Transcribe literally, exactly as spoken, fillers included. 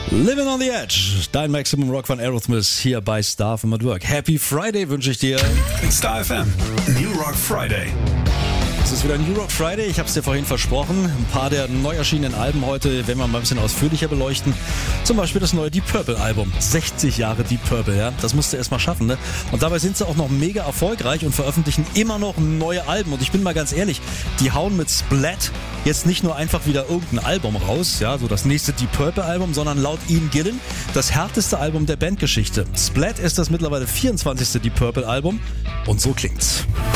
Living on the Edge, dein Maximum Rock von Aerosmith hier bei Star F M at Work. Happy Friday wünsche ich dir. Star F M, New Rock Friday. Es ist wieder New Rock Friday, ich habe es dir vorhin versprochen. Ein paar der neu erschienenen Alben heute werden wir mal ein bisschen ausführlicher beleuchten. Zum Beispiel das neue Deep Purple Album. sechzig Jahre Deep Purple, ja. Das musst du erst mal schaffen, ne? Und dabei sind sie auch noch mega erfolgreich und veröffentlichen immer noch neue Alben. Und ich bin mal ganz ehrlich, die hauen mit Splat jetzt nicht nur einfach wieder irgendein Album raus, ja, so das nächste Deep Purple Album, sondern laut Ian Gillan das härteste Album der Bandgeschichte. Splat ist das mittlerweile vierundzwanzigste Deep Purple Album und so klingt's.